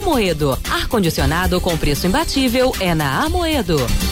Amoedo. Ar-condicionado com preço imbatível é na Amoedo.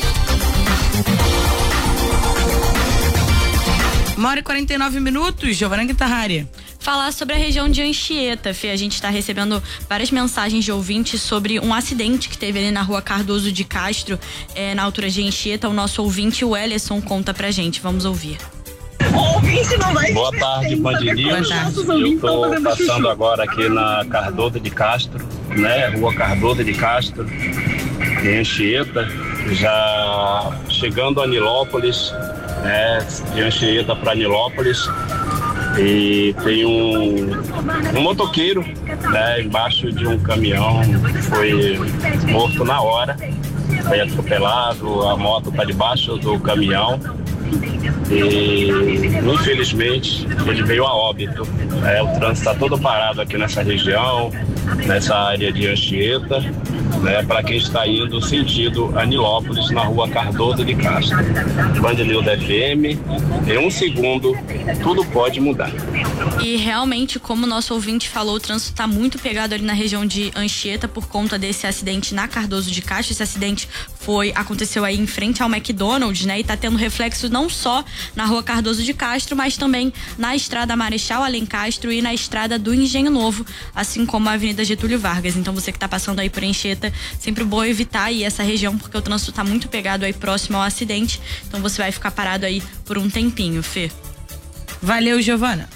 1h49, Giovana Guitarrari. Falar sobre a região de Anchieta, Fê. A gente está recebendo várias mensagens de ouvintes sobre um acidente que teve ali na rua Cardoso de Castro, na altura de Anchieta. O nosso ouvinte, o Ellerson, conta pra gente. Vamos ouvir. Boa tarde, Band News. Eu estou passando agora aqui na Cardoso de Castro, né? Rua Cardoso de Castro, em Anchieta, já chegando a Nilópolis, né? De Anchieta para Nilópolis. E tem um motoqueiro, né, embaixo de um caminhão, foi morto na hora, foi atropelado, a moto está debaixo do caminhão e infelizmente ele veio a óbito. O trânsito está todo parado aqui nessa região, nessa área de Anchieta, né, para quem está indo sentido a Nilópolis, na rua Cardoso de Castro. Band News FM, em um segundo, tudo pode mudar. E realmente, como o nosso ouvinte falou, o trânsito está muito pegado ali na região de Anchieta por conta desse acidente na Cardoso de Castro. Esse acidente aconteceu aí em frente ao McDonald's, né? E tá tendo reflexo não só na rua Cardoso de Castro, mas também na estrada Marechal Alencastro e na estrada do Engenho Novo, assim como a Avenida Getúlio Vargas. Então você que tá passando aí por Anchieta, sempre bom evitar aí essa região, porque o trânsito tá muito pegado aí próximo ao acidente. Então você vai ficar parado aí por um tempinho, Fê. Valeu, Giovana.